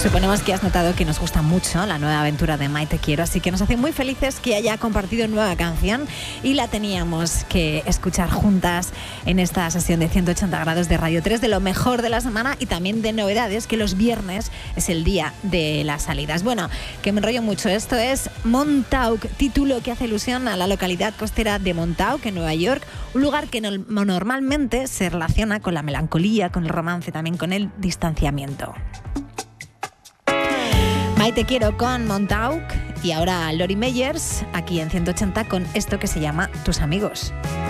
Suponemos que has notado que nos gusta mucho la nueva aventura de Maite Quiero, así que nos hace muy felices que haya compartido nueva canción y la teníamos que escuchar juntas en esta sesión de 180 grados de Radio 3, de lo mejor de la semana y también de novedades, que los viernes es el día de las salidas. Bueno, que me enrollo mucho. Esto es Montauk, título que hace alusión a la localidad costera de Montauk, en Nueva York, un lugar que normalmente se relaciona con la melancolía, con el romance, también con el distanciamiento. Maite Quiero con Montauk y ahora Lori Meyers aquí en 180 con esto que se llama Tus amigos.